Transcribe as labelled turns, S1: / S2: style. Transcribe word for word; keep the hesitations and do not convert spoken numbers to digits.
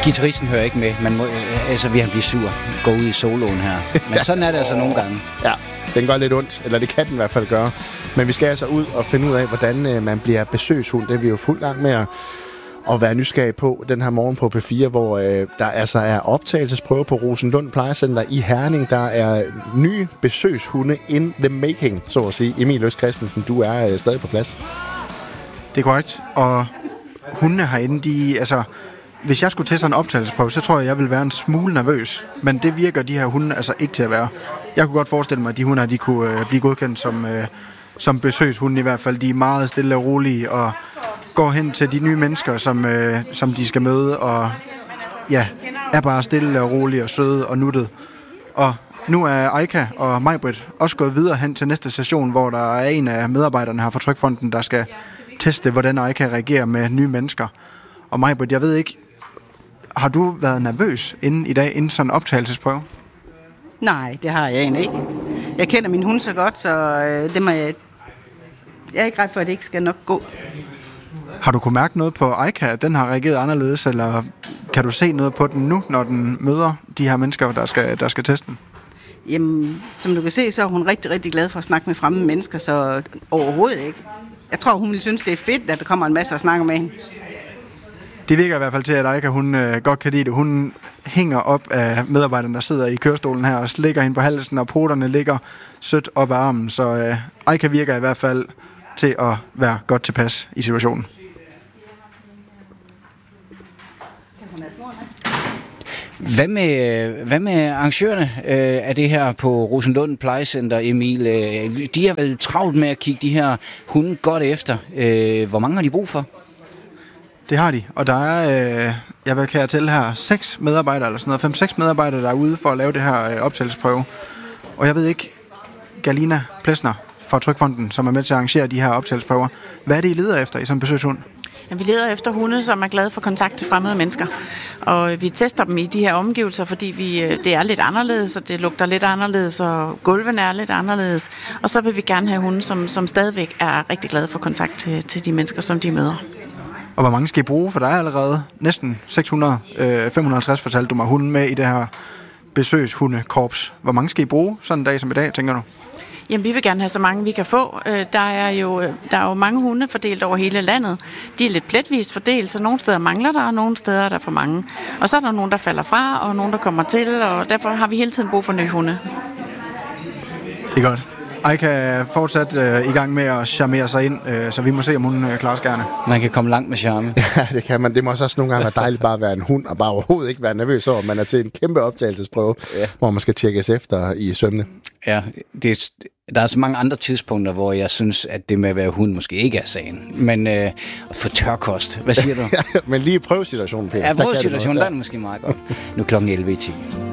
S1: Guitaristen hører ikke med. Man må, altså, vil han blive sur. Gå ud i soloen her. Men sådan er det altså nogle gange.
S2: Ja, den gør lidt ondt. Eller det kan den i hvert fald gøre. Men vi skal altså ud og finde ud af, hvordan øh, man bliver besøgshund. Det er vi jo fuld gang med at, at være nysgerrig på den her morgen på P fire, hvor øh, der altså er optagelsesprøve på Rosenlund Plejecenter i Herning. Der er nye besøgshunde in the making, så at sige. Emil Øst Christensen, du er øh, stadig på plads.
S3: Det er korrekt. Og hundene herinde, de... altså hvis jeg skulle til sådan en optagelsesprøve, så tror jeg, jeg ville være en smule nervøs. Men det virker de her hunde altså ikke til at være. Jeg kunne godt forestille mig, at de hunde her, de kunne øh, blive godkendt som, øh, som besøgshunde i hvert fald. De er meget stille og rolige og går hen til de nye mennesker, som, øh, som de skal møde. Og ja, er bare stille og rolige og søde og nuttet. Og nu er Aika og Majbrit også gået videre hen til næste station, hvor der er en af medarbejderne her fra Trygfonden, der skal teste, hvordan Aika reagerer med nye mennesker. Og Majbrit, jeg ved ikke, har du været nervøs inden i dag, inden sådan en optagelsesprøve?
S4: Nej, det har jeg egentlig ikke. Jeg kender min hund så godt, så øh, det må jeg... Jeg er ikke ret for, at det ikke skal nok gå.
S3: Har du kunne mærke noget på Aika, at den har reageret anderledes, eller kan du se noget på den nu, når den møder de her mennesker, der skal, der skal teste den?
S4: Jamen, som du kan se, så er hun rigtig, rigtig glad for at snakke med fremmede mennesker, så overhovedet ikke. Jeg tror, hun vil synes, det er fedt, at der kommer en masse at snakke med hende.
S3: Det virker i hvert fald til, at Aika, hun øh, godt kan lide det. Hun hænger op af medarbejderne, der sidder i kørestolen her, og slikker hende på halsen, og poterne ligger sødt op ad armen. Så øh, Aika virker i hvert fald til at være godt tilpas i situationen.
S1: Hvad med, hvad med arrangørerne øh, af det her på Rosenlund Plejecenter, Emil? Øh, de har vel travlt med at kigge de her hunde godt efter. Øh, hvor mange har de brug for?
S3: Det har de, og der er, øh, jeg vil kære til her, seks medarbejdere, eller sådan noget, fem-seks medarbejdere, der er ude for at lave det her øh, optagelsesprøve. Og jeg ved ikke, Galina Plesner fra Trygfonden, som er med til at arrangere de her optagelsesprøver, hvad er det, I leder efter i sådan en besøgshund?
S5: Ja, vi leder efter hunde, som er glade for kontakt til fremmede mennesker. Og vi tester dem i de her omgivelser, fordi vi, det er lidt anderledes, og det lugter lidt anderledes, og gulvene er lidt anderledes. Og så vil vi gerne have hunde, som, som stadigvæk er rigtig glade for kontakt til, til de mennesker, som de møder.
S3: Og hvor mange skal I bruge? For der er allerede næsten seks hundrede, øh, fem hundrede og halvtreds fortalte du mig, hunde med i det her besøgshundekorps. Hvor mange skal I bruge sådan en dag som i dag, tænker du?
S5: Jamen, vi vil gerne have så mange, vi kan få. Der er jo, der er jo mange hunde fordelt over hele landet. De er lidt pletvist fordelt, så nogle steder mangler der, og nogle steder er der for mange. Og så er der nogen, der falder fra, og nogen, der kommer til, og derfor har vi hele tiden brug for nye hunde.
S3: Det er godt. Aika er fortsat øh, i gang med at charmere sig ind, øh, så vi må se, om hun øh, klarer sig gerne.
S1: Man kan komme langt med charme.
S2: Ja, det kan man. Det må også nogle gange være dejligt bare at være en hund, og bare overhovedet ikke være nervøs over, at man er til en kæmpe optagelsesprøve, ja, hvor man skal tjekkes efter i sømne.
S1: Ja, det er, der er så mange andre tidspunkter, hvor jeg synes, at det med at være hund måske ikke er sagen. Men øh, for tørkost, hvad siger du?
S2: Men lige prøvesituationen, Peter.
S1: Ja, prøvesituationen, der er det måske meget godt. Nu klokken elleve i ti.